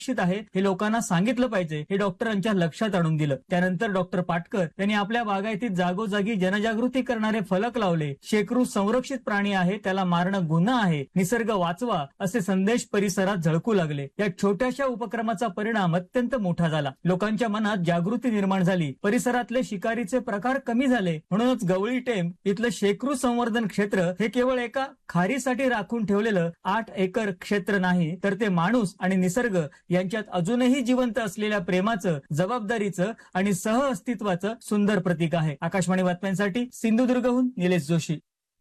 सुरक्षित आहे हे लोकांना सांगितलं पाहिजे हे डॉक्टरांच्या लक्षात आणून दिलं. त्यानंतर डॉक्टर पाटकर यांनी आपल्या बागायतीत जागोजागी जनजागृती करणारे फलक लावले. शेकरू संरक्षित प्राणी आहे, त्याला मारणं गुन्हा आहे, निसर्ग वाचवा असे संदेश परिसरात झळकू लागले. या छोट्याशा उपक्रमाचा परिणाम अत्यंत मोठा झाला. लोकांच्या मनात जागृती निर्माण झाली. परिसरातले शिकारीचे प्रकार कमी झाले. म्हणूनच गवळी टेंब इथलं शेकरू संवर्धन क्षेत्र हे केवळ एका खारीसाठी राखून ठेवलेलं 8 एकर क्षेत्र नाही, तर ते माणूस आणि निसर्ग यांच्यात अजूनही जिवंत असलेल्या प्रेमाचं, जबाबदारीचं आणि सहअस्तित्वाचं सुंदर प्रतीक आहे. आकाशवाणी बातम्यांसाठी सिंधुदुर्गहून निलेश जोशी.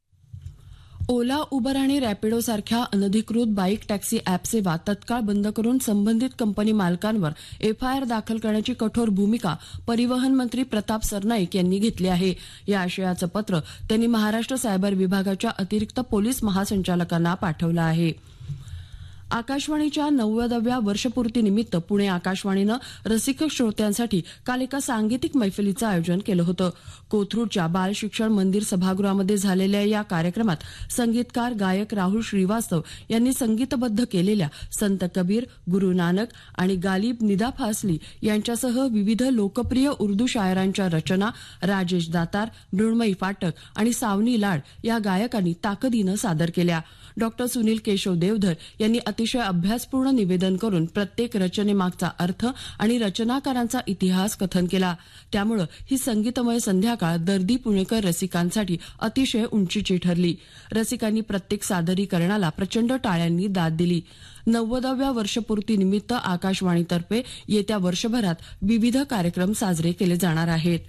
ओला, उबर आणि रॅपिडो सारख्या अनधिकृत बाईक टॅक्सी अॅप सेवा तत्काळ बंद करून संबंधित कंपनी मालकांवर एफआयआर दाखल करण्याची कठोर भूमिका परिवहन मंत्री प्रताप सरनाईक यांनी घेतली आहे. या आशयाचं पत्र त्यांनी महाराष्ट्र सायबर विभागाच्या अतिरिक्त पोलीस महासंचालकांना पाठवलं आहे. आकाशवाणीच्या 90व्या वर्षपूर्तीनिमित्त पुणे आकाशवाणीनं रसिक श्रोत्यांसाठी काल एका सांगीतिक मैफलीचं आयोजन केलं होतं. कोथरूडच्या बाल शिक्षण मंदिर सभागृहामध्ये झालेल्या या कार्यक्रमात संगीतकार गायक राहुल श्रीवास्तव यांनी संगीतबद्ध केलेल्या संत कबीर, गुरु नानक आणि गालिब निदा फासली यांच्यासह विविध लोकप्रिय उर्दू शायरांच्या रचना राजेश दातार, मृण्मयी फाटक आणि सावनी लाड या गायकांनी ताकदीनं सादर केल्या. डॉक्टर सुनील केशव देवधर यांनी अतिशय अभ्यासपूर्ण निवेदन करून प्रत्येक रचनेमागचा अर्थ आणि रचनाकारांचा इतिहास कथन केला. त्यामुळे ही संगीतमय संध्याकाळ दर्दी पुणेकर रसिकांसाठी अतिशय उंचीची ठरली. रसिकांनी प्रत्येक सादरीकरणाला प्रचंड टाळ्यांनी दाद दिली. 90व्या वर्षपूर्तीनिमित्त आकाशवाणीतर्फे येत्या वर्षभरात विविध कार्यक्रम साजरे केले जाणार आहेत.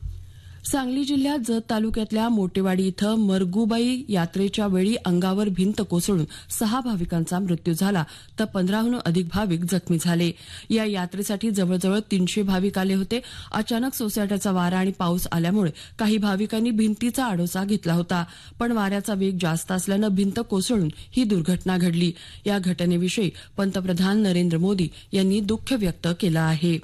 सांगली जिल्ह्यात जत तालुक्यातल्या मोटेवाडी इथं मरगूबाई यात्रेच्या वेळी अंगावर भिंत कोसळून 6 भाविकांचा मृत्यू झाला तर 15हून अधिक भाविक जखमी झाले. या यात्रेसाठी जवळजवळ 300 भाविक आले होते. अचानक सोसाट्याचा वारा आणि पाऊस आल्यामुळे काही भाविकांनी भिंतीचा आडोसा घेतला होता, पण वाऱ्याचा वेग जास्त असल्यानं भिंत कोसळून ही दुर्घटना घडली. या घटनेविषयी पंतप्रधान नरेंद्र मोदी यांनी दुःख व्यक्त केलं आहे.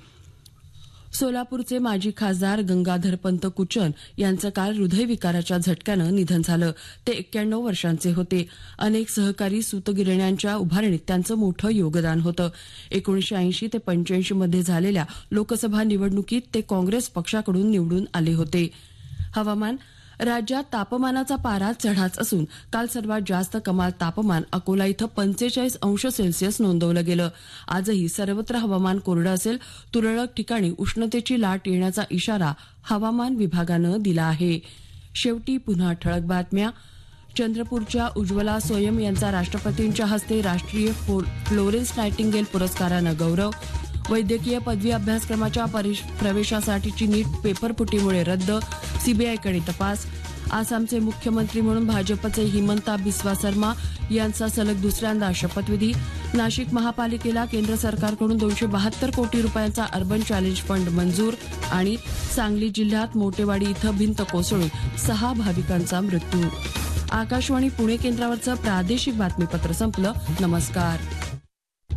सोलापूरचे माजी खासदार गंगाधरपंत कुचन यांचं काल हृदयविकाराच्या झटक्यानं निधन झालं. ते 91 वर्षांचे होते. अनेक सहकारी सूतगिरण्यांच्या उभारणीत त्यांचं मोठं योगदान होतं. 1980 ते 85 मध्ये झालेल्या लोकसभा निवडणुकीत ते काँग्रेस पक्षाकडून निवडून आले होते. हवामान. राज्यात तापमानाचा पारा चढाच असून काल सर्वात जास्त कमाल तापमान अकोला इथं 45 अंश सेल्सिअस नोंदवलं गेलं. आजही सर्वत्र हवामान कोरडं असेल. तुरळक ठिकाणी उष्णतेची लाट येण्याचा इशारा हवामान विभागानं दिला आहे. शेवटी पुन्हा ठळक बातम्या. चंद्रपूरच्या उज्ज्वला सोयम यांचा राष्ट्रपतींच्या हस्ते राष्ट्रीय फ्लोरेन्स नायटिंगेल पुरस्कारानं गौरव. वैद्यकीय पदवी अभ्यासक्रमाच्या प्रवेशासाठीची नीट पेपरफुटीमुळे रद्द. सीबीआयकडे तपास. आसामचे मुख्यमंत्री म्हणून भाजपचे हिमंता बिस्वा शर्मा यांचा सलग दुसऱ्यांदा शपथविधी. नाशिक महापालिकेला केंद्र सरकारकडून 272 कोटी रुपयांचा अर्बन चॅलेंज फंड मंजूर. आणि सांगली जिल्ह्यात मोटेवाडी इथं भिंत कोसळून 6 भाविकांचा मृत्यू. आकाशवाणी पुणे केंद्रावरचं प्रादेशिक बातमीपत्र संपलं. नमस्कार.